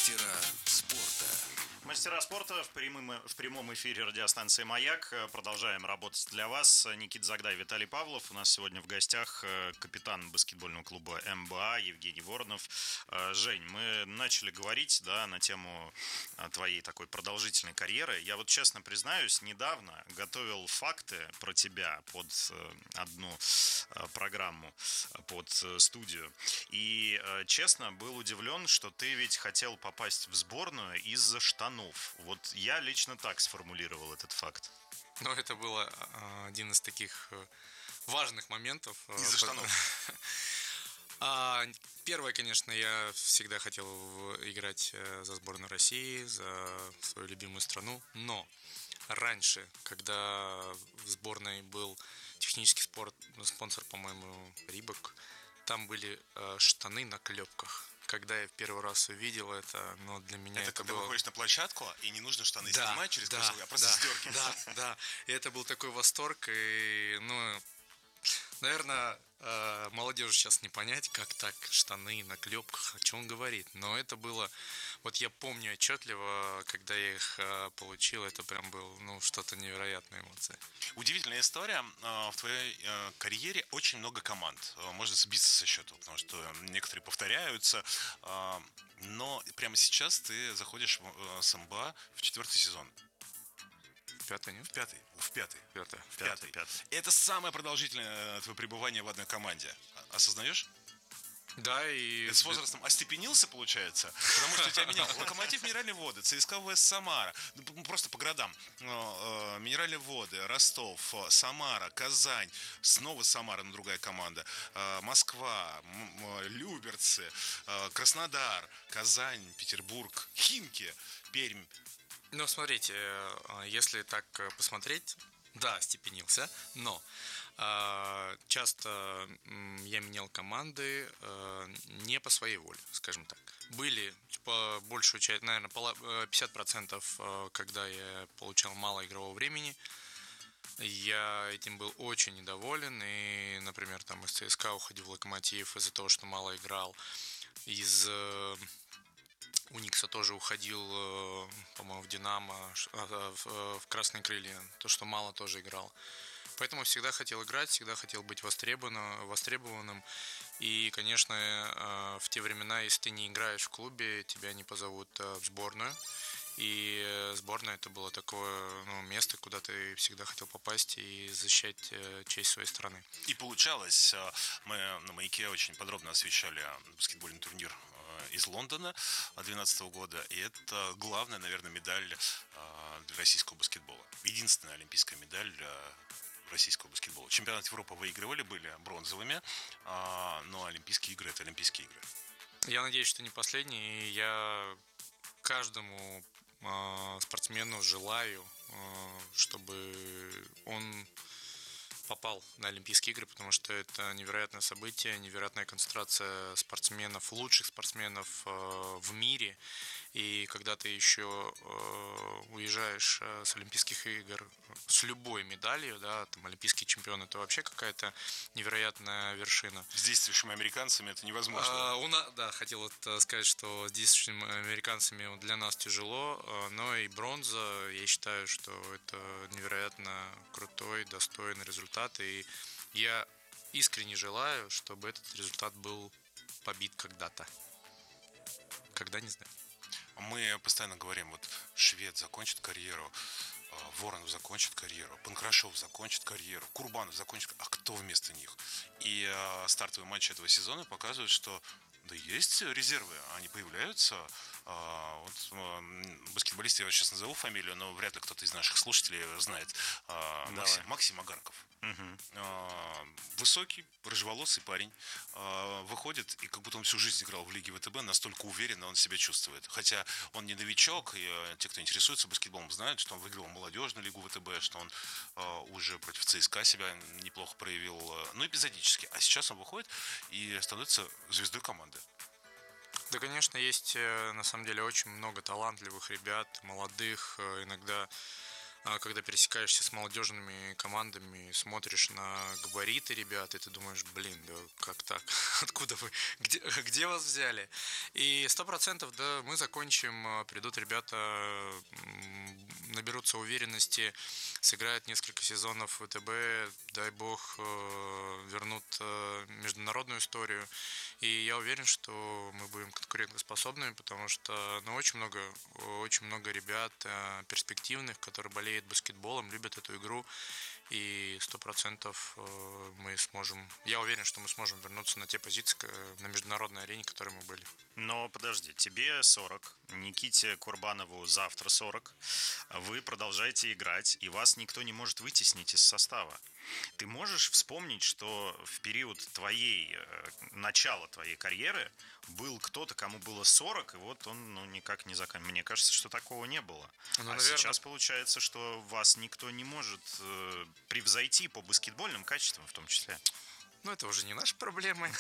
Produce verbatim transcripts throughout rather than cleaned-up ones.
Мастера спорта. Мастера спорта в прямом, в прямом эфире радиостанции «Маяк». Продолжаем работать для вас. Никита Загдай, Виталий Павлов. У нас сегодня в гостях капитан баскетбольного клуба эм бэ а Евгений Воронов. Жень, мы начали говорить, да, на тему твоей такой продолжительной карьеры. Я вот честно признаюсь, недавно готовил факты про тебя под одну программу, под студию. И честно был удивлен, что ты ведь хотел попасть в сборную из-за штанов. Вот я лично так сформулировал этот факт. Ну, это было один из таких важных моментов. Из-за штанов. Первое, конечно, я всегда хотел играть за сборную России, за свою любимую страну. Но раньше, когда в сборной был технический спорт, спонсор, по-моему, Рибок, там были штаны на клепках. Когда я в первый раз увидел это, но для меня это, это когда было... выходишь на площадку, и не нужно штаны да, снимать через да, кроссовки, а просто да, сдергивать. Да, да, и это был такой восторг, и, ну, наверное, молодежи сейчас не понять, как так, штаны на клепках, о чем он говорит, но это было, вот я помню отчетливо, когда я их получил, это прям было, ну, что-то невероятное эмоции. Удивительная история. В твоей карьере очень много команд. Можно сбиться со счета, потому что некоторые повторяются. Но прямо сейчас ты заходишь с эм бэ а в четвертый сезон. В пятый, нет? В пятый. В пятый. Пятый. В пятый. пятый. Это самое продолжительное твое пребывание в одной команде. Осознаешь? Да, и... Это с возрастом остепенился, получается? Потому что у тебя менял Локомотив, Минеральные воды, ЦСКА ВС Самара. Ну, просто по городам. Минеральные воды, Ростов, Самара, Казань. Снова Самара, но другая команда. Москва, Люберцы, Краснодар, Казань, Петербург, Химки, Пермь. Ну, смотрите, если так посмотреть, да, остепенился, но э, часто я менял команды э, не по своей воле, скажем так. Были по большую часть, наверное, пятьдесят процентов, когда я получал мало игрового времени, я этим был очень недоволен, и, например, там из ЦСКА уходил в Локомотив из-за того, что мало играл, из... Уникса тоже уходил, по-моему, в Динамо, в Красные крылья, то, что мало тоже играл. Поэтому всегда хотел играть, всегда хотел быть востребованным, востребованным. И, конечно, в те времена, если ты не играешь в клубе, тебя не позовут в сборную. И сборная — это было такое, ну, место, куда ты всегда хотел попасть и защищать честь своей страны. И получалось. Мы на «Маяке» очень подробно освещали баскетбольный турнир из Лондона две тысячи двенадцатого года. И это главная, наверное, медаль для российского баскетбола. Единственная олимпийская медаль для российского баскетбола. Чемпионат Европы выигрывали, были бронзовыми, но Олимпийские игры — это Олимпийские игры. Я надеюсь, что не последний. И я каждому спортсмену желаю, чтобы он попал на Олимпийские игры, потому что это невероятное событие, невероятная концентрация спортсменов, лучших спортсменов в мире. И когда ты еще уезжаешь с Олимпийских игр с любой медалью, да, там олимпийский чемпион — это вообще какая-то невероятная вершина. С действующими американцами это невозможно. А, у нас, да, хотел вот сказать, что с действующими американцами для нас тяжело, но и бронза, я считаю, что это невероятно крутой, достойный результат. И я искренне желаю, чтобы этот результат был побит когда-то. Когда, не знаю. Мы постоянно говорим, вот Швед закончит карьеру, Воронов закончит карьеру, Панкрашов закончит карьеру, Курбанов закончит карьеру. А кто вместо них? И э, стартовые матчи этого сезона показывают, что да есть резервы, они появляются. А, вот, э, баскетболист, я сейчас назову фамилию, но вряд ли кто-то из наших слушателей знает. А, Максим, Максим Агарков. Угу. А, высокий, рыжеволосый парень. А, выходит, и как будто он всю жизнь играл в Лиге ВТБ, настолько уверенно он себя чувствует. Хотя он не новичок, и а, те, кто интересуется баскетболом, знают, что он выиграл молодежную Лигу ВТБ, что он а, уже против ЦСКА себя неплохо проявил, ну, эпизодически. А сейчас он выходит и становится звездой команды. Да, конечно, есть на самом деле очень много талантливых ребят, молодых, иногда когда пересекаешься с молодежными командами, смотришь на габариты ребят, и ты думаешь, блин, да как так? Откуда вы? Где, где вас взяли? И сто процентов, да, мы закончим, придут ребята, наберутся уверенности, сыграют несколько сезонов в ВТБ, дай бог, вернут международную историю. И я уверен, что мы будем конкурентоспособными, потому что ну, очень много, очень много ребят перспективных, которые болеют баскетболом, любят эту игру. И сто процентов мы сможем, я уверен, что мы сможем вернуться на те позиции на международной арене, которые мы были. Но подожди, тебе сорок, Никите Курбанову завтра сорок, вы продолжаете играть, и вас никто не может вытеснить из состава. Ты можешь вспомнить, что в период твоей, начала твоей карьеры был кто-то, кому было сорок, и вот он ну, никак не заканчивал. Мне кажется, что такого не было. Ну, а наверное... сейчас получается, что вас никто не может э, превзойти по баскетбольным качествам в том числе. Ну, это уже не наши проблемы.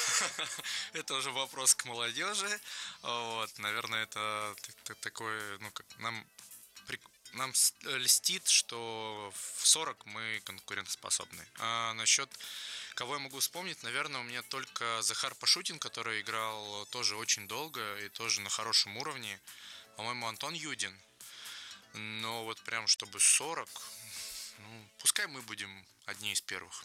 Это уже вопрос к молодежи. Вот, наверное, это такое, ну, как нам нам льстит, что в сорок мы конкурентоспособны. А насчет кого я могу вспомнить, наверное, у меня только Захар Пашутин, который играл тоже очень долго и тоже на хорошем уровне. По-моему, Антон Юдин. Но вот прям чтобы сорок, ну, пускай мы будем одни из первых.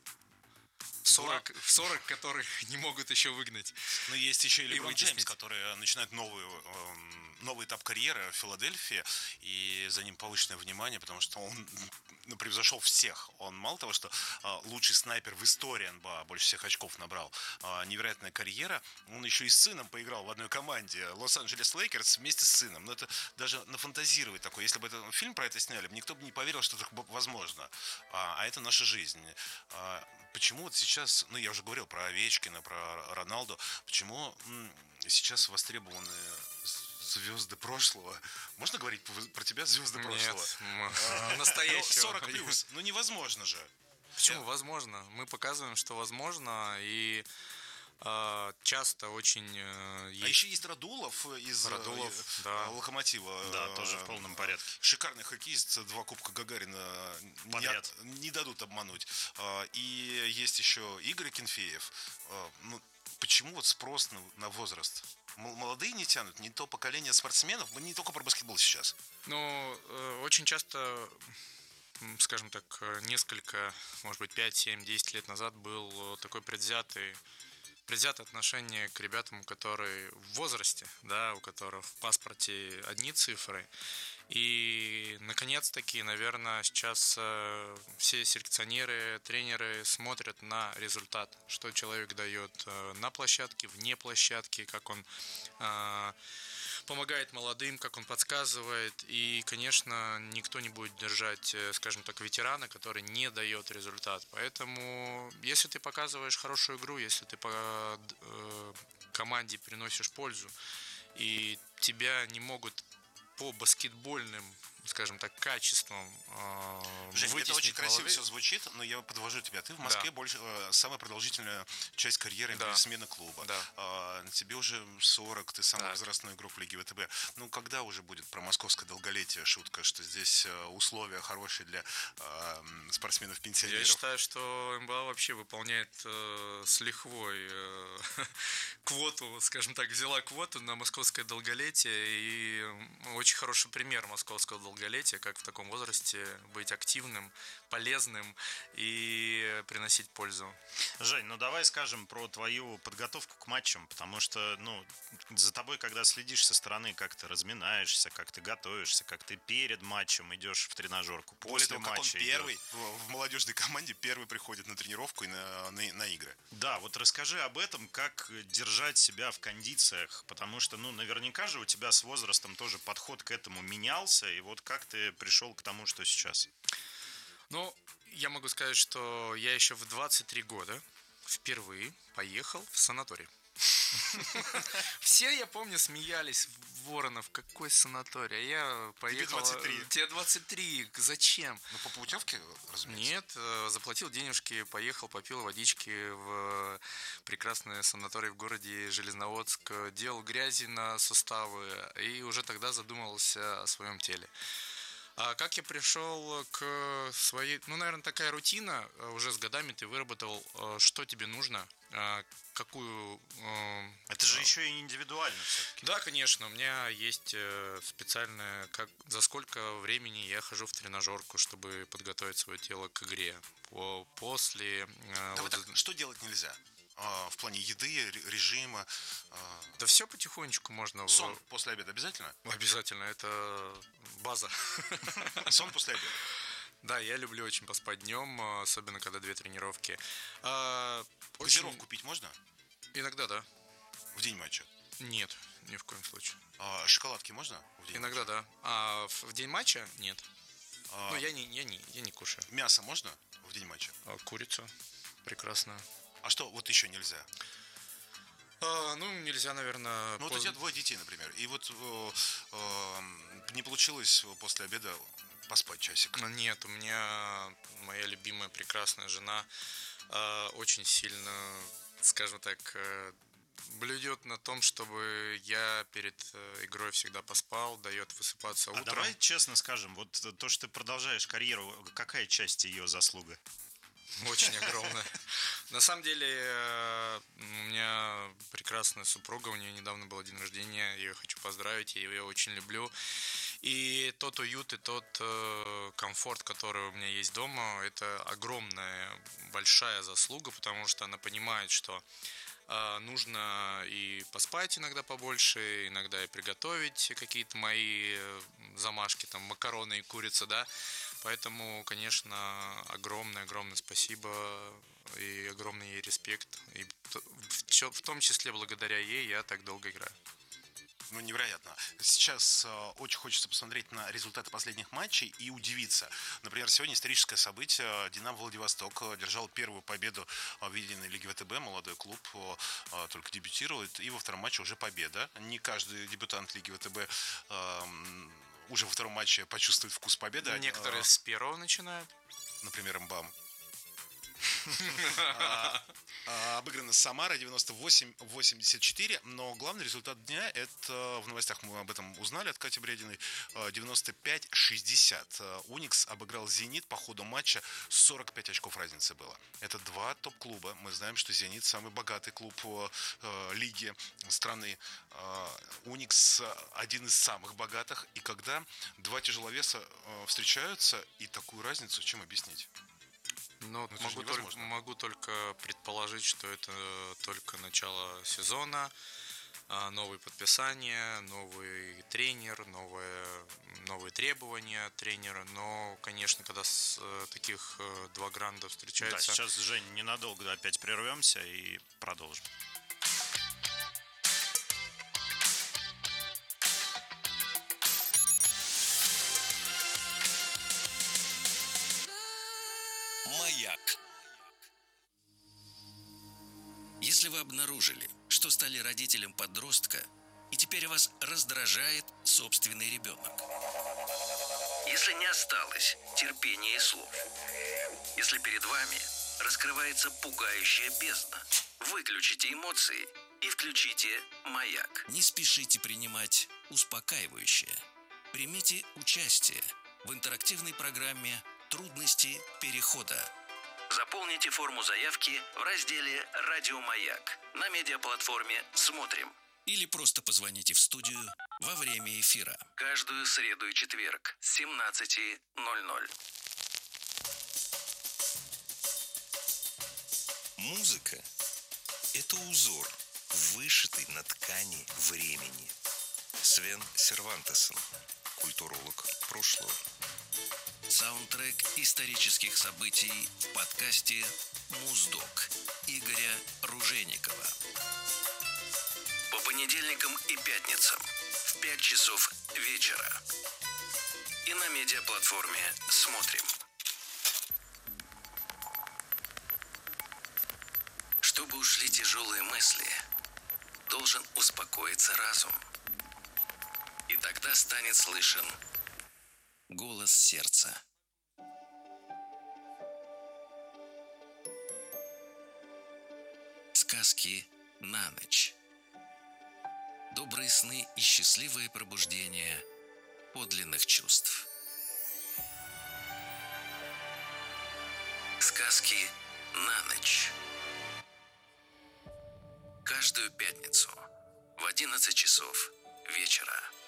сорок, сорок, которых не могут еще выгнать. Но есть еще и Леброн Джеймс, который начинает новый, новый этап карьеры в Филадельфии, и за ним повышенное внимание, потому что он ну, превзошел всех. Он мало того, что лучший снайпер в истории эн би эй, больше всех очков набрал, невероятная карьера, он еще и с сыном поиграл в одной команде, Лос-Анджелес Лейкерс, вместе с сыном. Но это даже нафантазировать такое. Если бы этот фильм про это сняли, никто бы не поверил, что это возможно. А, а это наша жизнь. Почему вот сейчас, ну я уже говорил про Овечкина, про Роналду, почему сейчас востребованы звезды прошлого? Можно говорить про тебя звезды прошлого? Нет, настоящего. сорок плюс, ну невозможно же. Почему возможно? Мы показываем, что возможно, и часто очень... Есть... А еще есть Радулов из Радулов, э, да. Локомотива. Да, тоже в полном порядке. Шикарный хоккеист, два кубка Гагарина подряд. Не, не дадут обмануть. И есть еще Игорь Акинфеев. Ну, почему вот спрос на, на возраст? Молодые не тянут, не то поколение спортсменов, мы не только про баскетбол сейчас. Ну, очень часто... Скажем так, несколько, может быть, пять, семь, десять лет назад был такой предвзятый предвзятое отношение к ребятам, которые в возрасте, да, у которых в паспорте одни цифры. И, наконец-таки, наверное, сейчас э, все селекционеры, тренеры смотрят на результат, что человек дает э, на площадке, вне площадки, как он э, помогает молодым, как он подсказывает. И, конечно, никто не будет держать, скажем так, ветерана, который не дает результат. Поэтому, если ты показываешь хорошую игру, если ты по э, команде приносишь пользу, и тебя не могут по баскетбольным, скажем так, качествам э, Жень, это очень красиво молодых. Все звучит, но я подвожу тебя. Ты в Москве да. больше э, самая продолжительная часть карьеры, да. смена клуба. Да. Э, тебе уже сорок, ты самый так. возрастной игрок в Лиге ВТБ. Ну, когда уже будет про московское долголетие шутка, что здесь э, условия хорошие для э, спортсменов-пенсионеров? Я считаю, что эн бэ а вообще выполняет э, с лихвой э, квоту, скажем так, взяла квоту на московское долголетие, и очень хороший пример московского долголетия, как в таком возрасте быть активным, полезным и приносить пользу. Жень, ну давай скажем про твою подготовку к матчам, потому что, ну, за тобой, когда следишь со стороны, как ты разминаешься, как ты готовишься, как ты перед матчем идешь в тренажерку, после того, матча как он первый идешь. В молодежной команде первый приходит на тренировку и на, на, на игры. Да, вот расскажи об этом, как держать себя в кондициях, потому что, ну, наверняка же у тебя с возрастом тоже подход к этому менялся, и вот как ты пришел к тому, что сейчас? Ну, я могу сказать, что я еще в двадцать три года впервые поехал в санаторий. Все, я помню, смеялись: Воронов, какой санаторий? А я поехал... Тебе двадцать три. Тебе двадцать три, зачем? Ну, по путевке, разумеется. Нет, заплатил денежки, поехал, попил водички в прекрасный санаторий в городе Железноводск, делал грязи на суставы и уже тогда задумывался о своем теле. А как я пришел к своей... Ну, наверное, такая рутина. Уже с годами ты выработал, что тебе нужно, какую... Это же еще и индивидуально все-таки. Да, конечно. У меня есть специальное... Как, за сколько времени я хожу в тренажерку, чтобы подготовить свое тело к игре. После... Да вот так, что делать нельзя? В плане еды, режима? Да все потихонечку можно. Сон после обеда обязательно? Обязательно, это база. Сон после обеда? Да, я люблю очень поспать днем, особенно когда две тренировки. Газировку пить можно? Иногда, да. В день матча? Нет, ни в коем случае. А шоколадки можно? В день Иногда, матча? да. А в день матча нет. А... Ну, я не, я, не, я не кушаю. Мясо можно в день матча? Курицу. Прекрасно. А что вот еще нельзя? А, ну, нельзя, наверное... Ну, вот поз... у тебя двое детей, например, и вот э, э, не получилось после обеда поспать часик. Нет, у меня моя любимая прекрасная жена э, очень сильно, скажем так, э, блюдет на том, чтобы я перед игрой всегда поспал, дает высыпаться утром. А давай честно скажем, вот то, что ты продолжаешь карьеру, какая часть ее заслуга? Очень огромная. На самом деле, у меня прекрасная супруга, у нее недавно был день рождения, я ее хочу поздравить, я ее очень люблю. И тот уют, и тот комфорт, который у меня есть дома, это огромная, большая заслуга, потому что она понимает, что нужно и поспать иногда побольше, иногда и приготовить какие-то мои замашки, там макароны и курица, да. Поэтому, конечно, огромное-огромное спасибо и огромный ей респект. И в том числе благодаря ей я так долго играю. Ну, невероятно. Сейчас э, очень хочется посмотреть на результаты последних матчей и удивиться. Например, сегодня историческое событие. Динамо Владивосток держал первую победу в единой лиге ВТБ. Молодой клуб э, только дебютирует. И во втором матче уже победа. Не каждый дебютант лиги ВТБ э, уже во втором матче почувствует вкус победы. Некоторые с первого начинают. Например, МБАМ. Обыграна Самара девяносто восемь восемьдесят четыре, но главный результат дня, это в новостях мы об этом узнали от Кати Брединой, девяносто пять шестьдесят. Уникс обыграл Зенит по ходу матча, сорок пять очков разницы было. Это два топ-клуба. Мы знаем, что Зенит самый богатый клуб лиги страны. Уникс один из самых богатых. И когда два тяжеловеса встречаются и такую разницу, чем объяснить? Ну, могу, только, могу только предположить, что это только начало сезона, новые подписания, новый тренер, новые, новые требования от тренера. Но, конечно, когда с таких два гранда встречаются... Да, сейчас, Жень, ненадолго опять прервемся и продолжим. Маяк. Если вы обнаружили, что стали родителем подростка, и теперь вас раздражает собственный ребенок. Если не осталось терпения и слов. Если перед вами раскрывается пугающая бездна, выключите эмоции и включите «Маяк». Не спешите принимать успокаивающее. Примите участие в интерактивной программе «Трудности перехода». Заполните форму заявки в разделе «Радио Маяк» на медиаплатформе «Смотрим». Или просто позвоните в студию во время эфира. Каждую среду и четверг с семнадцати ноль-ноль. Музыка – это узор, вышитый на ткани времени. Свен Сервантесен, культуролог прошлого. Саундтрек исторических событий в подкасте «Муздок» Игоря Ружейникова. По понедельникам и пятницам в пять часов вечера. И на медиаплатформе «Смотрим». Чтобы ушли тяжелые мысли, должен успокоиться разум. И тогда станет слышен голос сердца. Сказки на ночь. Добрые сны и счастливое пробуждение подлинных чувств. Сказки на ночь. Каждую пятницу в одиннадцать часов вечера.